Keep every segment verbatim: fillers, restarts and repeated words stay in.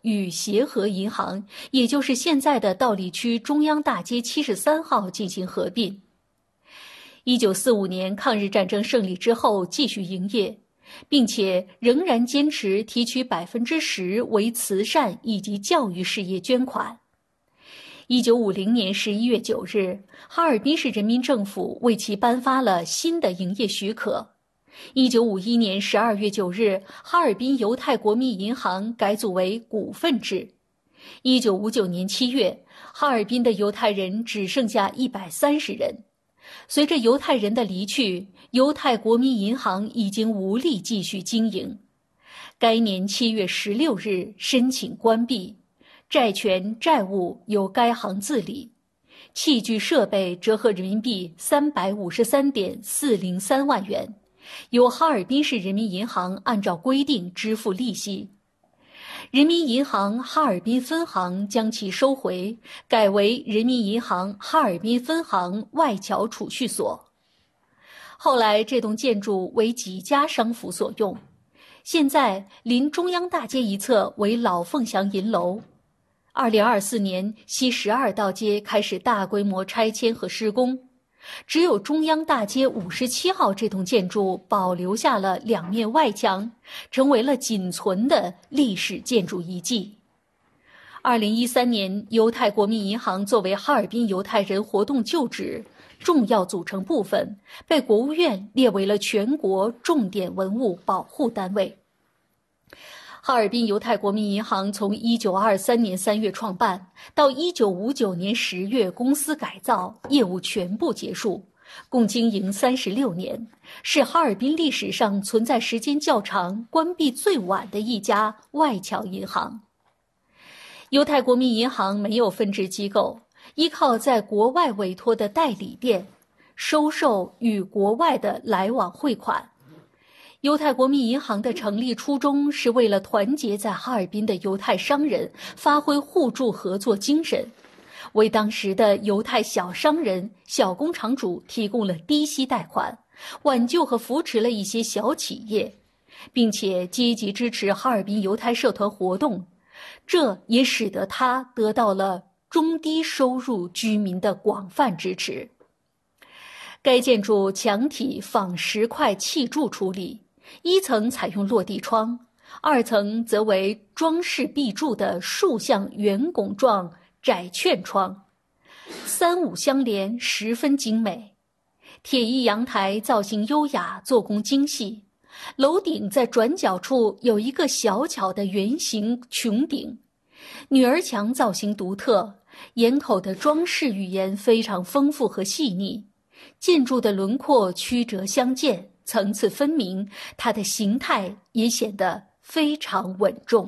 与协和银行，也就是现在的道里区中央大街七十三号进行合并。一九四五年抗日战争胜利之后继续营业，并且仍然坚持提取百分之十为慈善以及教育事业捐款。一九五零年十一月九日，哈尔滨市人民政府为其颁发了新的营业许可。一九五一年十二月九日，哈尔滨犹太国民银行改组为股份制。一九五九年七月，哈尔滨的犹太人只剩下一百三十人。随着犹太人的离去，犹太国民银行已经无力继续经营。该年七月十六日申请关闭，债权债务由该行自理，器具设备折合人民币三百五十三点四零三万元，由哈尔滨市人民银行按照规定支付利息。人民银行哈尔滨分行将其收回，改为人民银行哈尔滨分行外侨储蓄所。后来这栋建筑为几家商府所用，现在临中央大街一侧为老凤祥银楼。二零二四年西十二道街开始大规模拆迁和施工，只有中央大街五十七号这栋建筑保留下了两面外墙，成为了仅存的历史建筑遗迹。二零一三年，犹太国民银行作为哈尔滨犹太人活动旧址重要组成部分，被国务院列为了全国重点文物保护单位。哈尔滨犹太国民银行从一九二三年三月创办，到一九五九年十月公司改造，业务全部结束，共经营三十六年，是哈尔滨历史上存在时间较长、关闭最晚的一家外侨银行。犹太国民银行没有分支机构，依靠在国外委托的代理店，收受与国外的来往汇款。犹太国民银行的成立初衷是为了团结在哈尔滨的犹太商人，发挥互助合作精神，为当时的犹太小商人、小工厂主提供了低息贷款，挽救和扶持了一些小企业，并且积极支持哈尔滨犹太社团活动，这也使得他得到了中低收入居民的广泛支持。该建筑墙体仿石块砌筑处理，一层采用落地窗，二层则为装饰壁柱的竖向圆拱状窄券窗，三五相连，十分精美。铁艺阳台造型优雅，做工精细，楼顶在转角处有一个小巧的圆形穹顶，女儿墙造型独特，檐口的装饰语言非常丰富和细腻，建筑的轮廓曲折相间，层次分明，它的形态也显得非常稳重。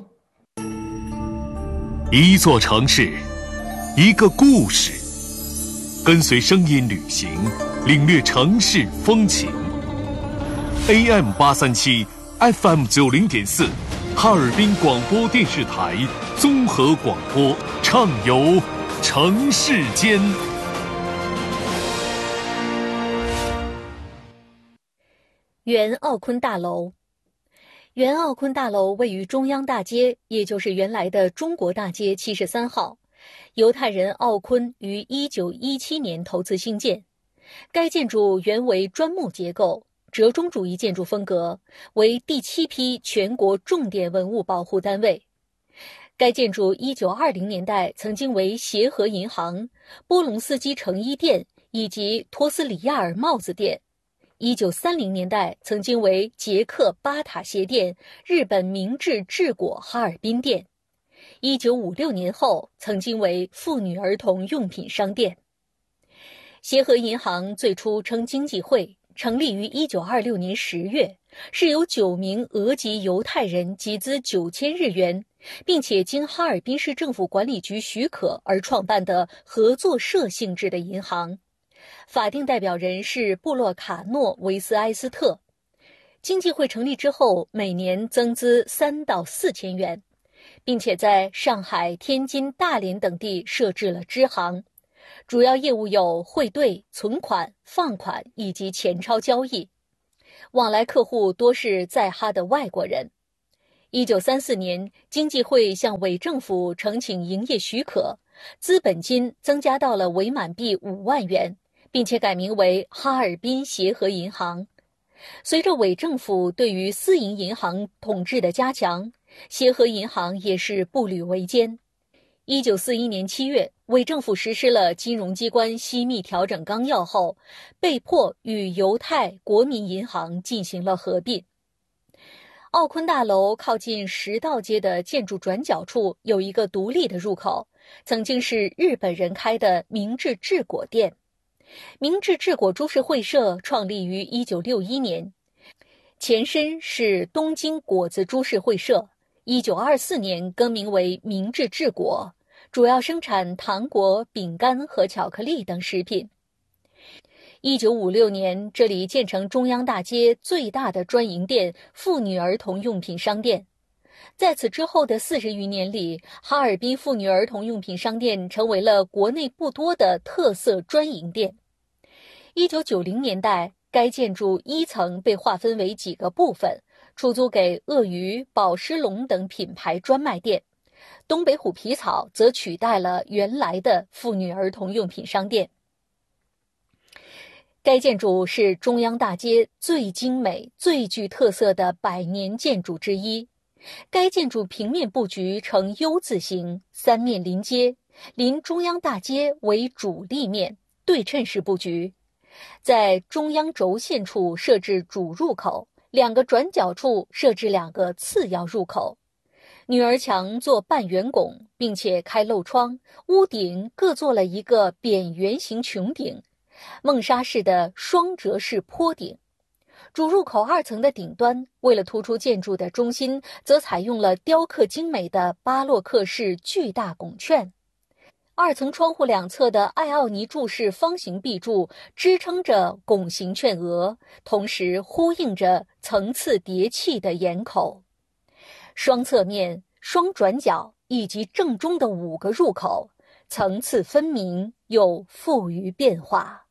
一座城市，一个故事，跟随声音旅行，领略城市风情。A M 八三七 F M 九零点四，哈尔滨广播电视台综合广播，畅游城市间。 原奥坤大楼。原奥坤大楼位于中央大街，也就是原来的中国大街七十三号。犹太人奥坤于一九一七年投资兴建。该建筑原为砖木结构，折中主义建筑风格，为第七批全国重点文物保护单位。该建筑一九二零年代曾经为协和银行、波隆斯基成衣店以及托斯里亚尔帽子店。一九三零年代曾经为捷克巴塔鞋店、日本明治治果哈尔滨店。一九五六年后曾经为妇女儿童用品商店。协和银行最初称经济会，成立于一九二六年十月，是由九名俄籍犹太人集资九千日元，并且经哈尔滨市政府管理局许可而创办的合作社性质的银行。法定代表人是布洛卡诺维斯埃斯特。经济会成立之后，每年增资三到四千元，并且在上海、天津、大连等地设置了支行，主要业务有汇兑、存款、放款以及钱钞交易，往来客户多是在哈的外国人。 一九三四年，经济会向伪政府呈请营业许可，资本金增加到了伪满币五万元，并且改名为哈尔滨协和银行。随着伪政府对于私营银行统治的加强，协和银行也是步履维艰。一九四一年七月，伪政府实施了金融机关西密调整纲要后，被迫与犹太国民银行进行了合并。奥昆大楼靠近十道街的建筑转角处有一个独立的入口，曾经是日本人开的明治治果店。明治治果株式会社创立于一九六一年，前身是东京果子株式会社，一九二四年更名为明治治果，主要生产糖果、饼干和巧克力等食品。一九五六年，这里建成中央大街最大的专营店妇女儿童用品商店。在此之后的四十余年里，哈尔滨妇女儿童用品商店成为了国内不多的特色专营店。一九九零年代，该建筑一层被划分为几个部分，出租给鳄鱼、宝狮龙等品牌专卖店。东北虎皮草则取代了原来的妇女儿童用品商店。该建筑是中央大街最精美、最具特色的百年建筑之一。该建筑平面布局呈 U 字形，三面临街，临中央大街为主立面，对称式布局。在中央轴线处设置主入口，两个转角处设置两个次要入口。女儿墙做半圆拱，并且开漏窗，屋顶各做了一个扁圆形穹顶，梦沙式的双折式坡顶。主入口二层的顶端，为了突出建筑的中心，则采用了雕刻精美的巴洛克式巨大拱券。二层窗户两侧的艾奥尼柱式方形壁柱支撑着拱形券额，同时呼应着层次叠砌的檐口。双侧面、双转角以及正中的五个入口，层次分明又富于变化。